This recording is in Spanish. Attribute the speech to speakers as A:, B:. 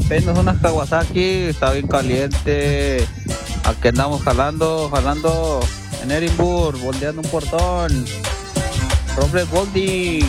A: apenas unas Kawasaki, está bien caliente. Aquí andamos jalando en Edinburgh, volteando un portón. Robert Goldie.